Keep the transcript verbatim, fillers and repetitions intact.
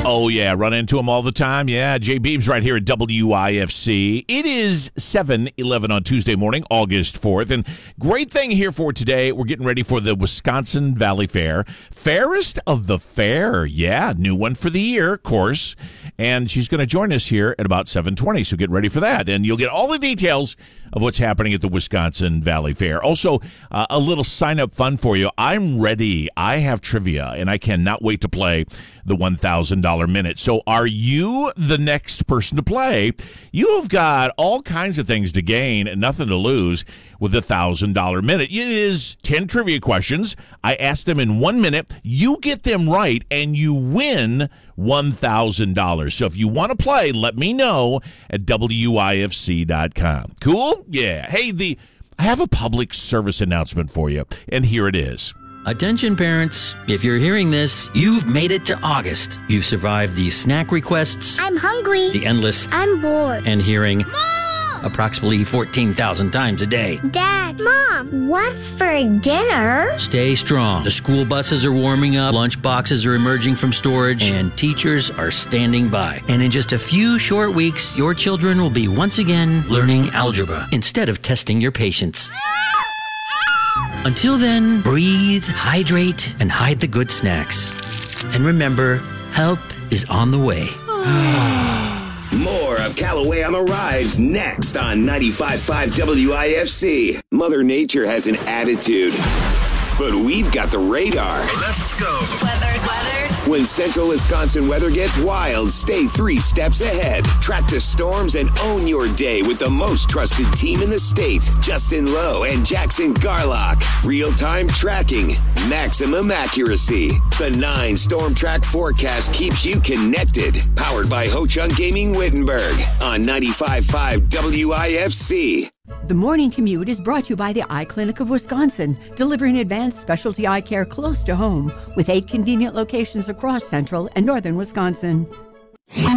Oh, yeah. Run into him all the time. Yeah. Jay Beebs right here at W I F C. It is seven eleven on Tuesday morning, August fourth. And great thing here for today. We're getting ready for the Wisconsin Valley Fair. Fairest of the Fair. Yeah. New one for the year, of course. And she's going to join us here at about seven twenty. So get ready for that. And you'll get all the details of what's happening at the Wisconsin Valley Fair. Also, uh, a little sign-up fun for you. I'm ready. I have trivia, and I cannot wait to play the one thousand dollars minute. So are you the next person to play? You've got all kinds of things to gain and nothing to lose with the one thousand dollars minute. It is ten trivia questions. I ask them in one minute. You get them right, and you win one thousand dollars. So if you want to play, let me know at W I F C dot com. Cool? Yeah. Hey, the I have a public service announcement for you, and here it is. Attention parents, if you're hearing this, you've made it to August. You've survived the snack requests, I'm hungry, the endless, I'm bored, and hearing Mom! approximately fourteen thousand times a day. Dad, Mom, what's for dinner? Stay strong. The school buses are warming up, lunch boxes are emerging from storage, and teachers are standing by. And in just a few short weeks, your children will be once again learning algebra instead of testing your patience. Until then, breathe, hydrate, and hide the good snacks. And remember, help is on the way. More of Callaway on the Rise next on ninety-five point five W I F C. Mother Nature has an attitude, but we've got the radar. Let's go. Weather, weather. When Central Wisconsin weather gets wild, stay three steps ahead. Track the storms and own your day with the most trusted team in the state, Justin Lowe and Jackson Garlock. Real-time tracking, maximum accuracy. The nine Storm Track forecast keeps you connected. Powered by Ho Chunk Gaming Wittenberg on ninety-five point five W I F C. The Morning Commute is brought to you by the Eye Clinic of Wisconsin, delivering advanced specialty eye care close to home with eight convenient locations across central and northern Wisconsin.